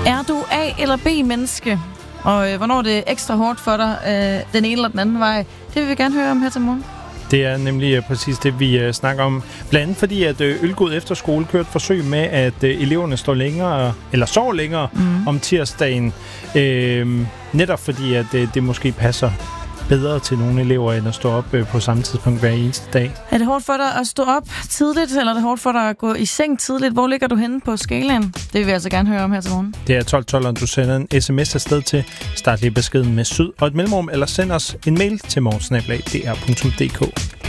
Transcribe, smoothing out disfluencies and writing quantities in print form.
Er du A- eller B-menneske? Og hvornår det er ekstra hårdt for dig, den ene eller den anden vej, det vil vi gerne høre om her til morgen. Det er nemlig præcis det, vi snakker om. Blandt andet fordi, at Ølgod Efterskole kørte forsøg med, at eleverne sover længere om tirsdagen. Netop fordi, at det måske passer bedre til nogle elever, end at stå op på samme tidspunkt hver eneste dag. Er det hårdt for dig at stå op tidligt, eller er det hårdt for dig at gå i seng tidligt? Hvor ligger du henne på skalaen? Det vil vi altså gerne høre om her til morgen. Det er 1212, du sender en sms afsted til. Start lige beskeden med syd og et mellemrum, eller send os en mail til morgensnabel@dr.dk.